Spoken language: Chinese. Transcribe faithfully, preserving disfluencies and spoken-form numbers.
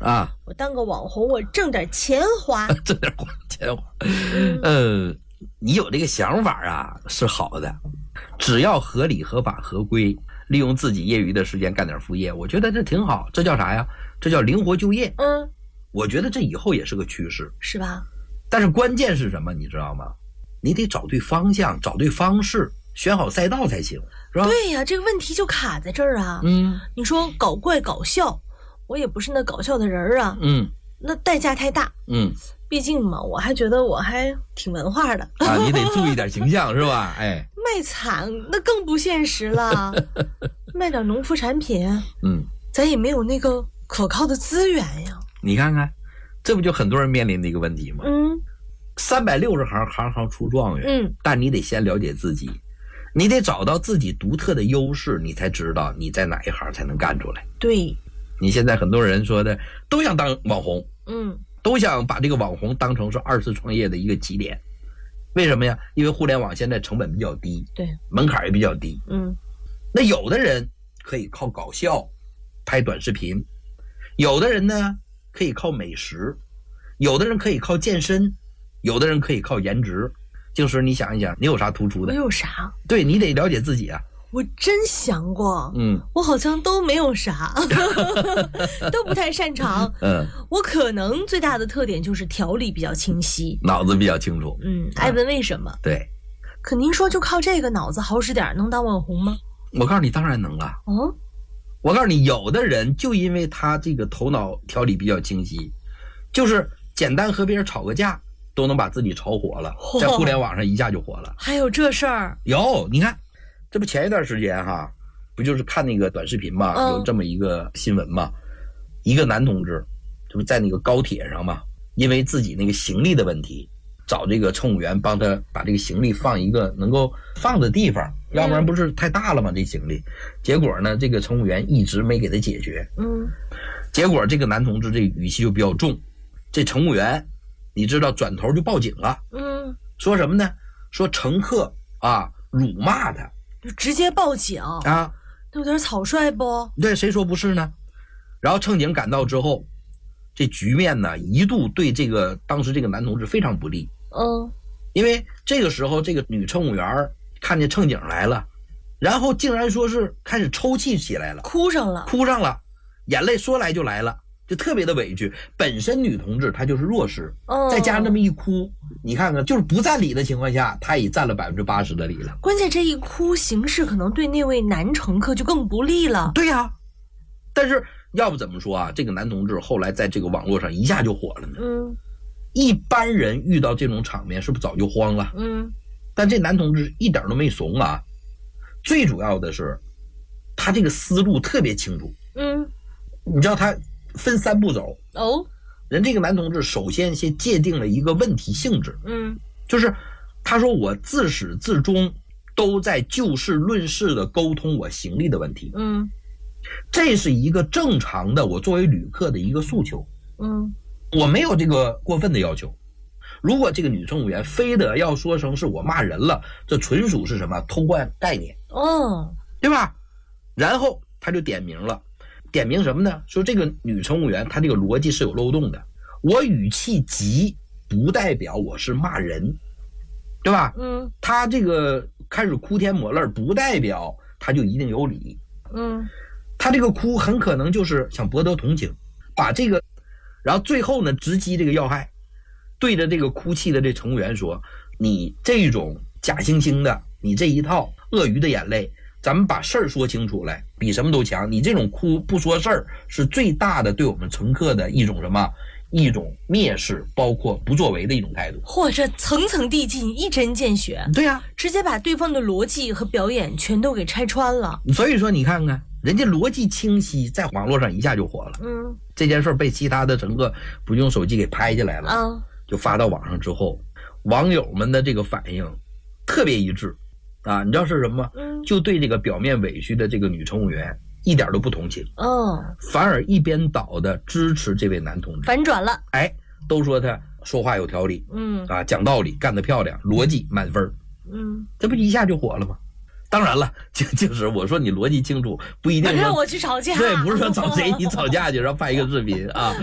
啊， 我当个网红，我挣点钱花， 挣点花钱花。嗯、呃，你有这个想法啊是好的，只要合理、合法、合规，利用自己业余的时间干点副业，我觉得这挺好。这叫啥呀？这叫灵活就业。 嗯， 我觉得这以后也是个趋势， 是吧？ 但是关键是什么？你知道吗？你得找对方向，找对方式，选好赛道才行，是吧？ 对呀，这个问题就卡在这儿啊。 嗯， 你说搞怪搞笑，我也不是那搞笑的人啊。 嗯， 那代价太大。 嗯， 毕竟嘛，我还觉得我还挺文化的啊，你得注意点形象，是吧？哎， 卖惨那更不现实了，卖点农副产品， 嗯， 咱也没有那个可靠的资源呀。 你看看，这不就很多人面临的一个问题吗？ 嗯， 三百六十行，行行出状元。 嗯， 但你得先了解自己，你得找到自己独特的优势，你才知道你在哪一行才能干出来。 对， 你现在很多人说的都想当网红， 嗯， 都想把这个网红当成是二次创业的一个起点。为什么呀？因为互联网现在成本比较低， 对， 门槛也比较低。 嗯， 那有的人可以靠搞笑拍短视频，有的人呢可以靠美食，有的人可以靠健身，有的人可以靠颜值。静时，你想一想，你有啥突出的？ 我有啥？ 对，你得了解自己啊。 我真想过， 嗯， 我好像都没有啥，都不太擅长。 嗯， 我可能最大的特点就是条理比较清晰， 脑子比较清楚。 嗯，爱问为什么？ 对。 可您说就靠这个脑子好使点能当网红吗？ 我告诉你，当然能啊。 哦， 我告诉你，有的人就因为他这个头脑条理比较清晰，就是简单和别人吵个架都能把自己炒火了，在互联网上一下就火了。 还有这事儿？ 有，你看，这不前一段时间哈，不就是看那个短视频嘛， 嗯、 有这么一个新闻嘛，一个男同志，这不在那个高铁上嘛，因为自己那个行李的问题，找这个乘务员帮他把这个行李放一个能够放的地方，要不然不是太大了吗？这行李，结果呢，这个乘务员一直没给他解决。 嗯， 结果这个男同志这语气就比较重，这乘务员，你知道转头就报警了。 嗯， 说什么呢？说乘客啊辱骂他， 就直接报警啊， 那有点草率不？ 对，谁说不是呢？然后乘警赶到之后，这局面呢一度对这个当时这个男同志非常不利。 嗯， 因为这个时候这个女乘务员看见乘警来了，然后竟然说是开始抽泣起来了， 哭上了， 哭上了，眼泪说来就来了，就特别的委屈。本身女同志她就是弱势， 哦， 再加上这么一哭，你看看，就是不占理的情况下，她也占了百分之八十的理了。 关键这一哭，形势可能对那位男乘客就更不利了。 对呀、啊，但是要不怎么说啊？这个男同志后来在这个网络上一下就火了呢。 嗯， 一般人遇到这种场面是不是早就慌了？ 嗯， 但这男同志一点都没怂啊。最主要的是，他这个思路特别清楚。 嗯， 你知道他分三步走。 哦， 人这个男同志首先先界定了一个问题性质。 嗯， 就是他说我自始至终都在就事论事的沟通我行李的问题。 嗯， 这是一个正常的我作为旅客的一个诉求。 嗯， 我没有这个过分的要求。如果这个女乘务员非得要说成是我骂人了，这纯属是什么偷换概念， 哦， 对吧？然后他就点名了，点名什么呢？说这个女乘务员她这个逻辑是有漏洞的，我语气急不代表我是骂人，对吧？ 嗯， 她这个开始哭天抹泪不代表她就一定有理。 嗯， 她这个哭很可能就是想博得同情，把这个，然后最后呢直击这个要害，对着这个哭泣的这乘务员说，你这种假惺惺的，你这一套鳄鱼的眼泪，咱们把事儿说清楚来，比什么都强。你这种哭不说事儿，是最大的对我们乘客的一种什么？一种蔑视，包括不作为的一种态度。 或者层层递进，一针见血。 对呀、啊， 直接把对方的逻辑和表演全都给拆穿了。 所以说你看看，人家逻辑清晰，在网络上一下就火了。 嗯， 这件事被其他的乘客不用手机给拍下来了， 啊， 就发到网上之后，网友们的这个反应特别一致啊！你知道是什么吗？ 嗯， 就对这个表面委屈的这个女乘务员一点都不同情， 哦， 反而一边倒的支持这位男同志， 反转了。 哎，都说他说话有条理， 嗯啊，讲道理，干得漂亮，逻辑满分， 嗯， 这不一下就火了吗？当然了，就就是我说你逻辑清楚，不一定让我去吵架， 对，不是说找谁你吵架去，然后拍一个视频啊。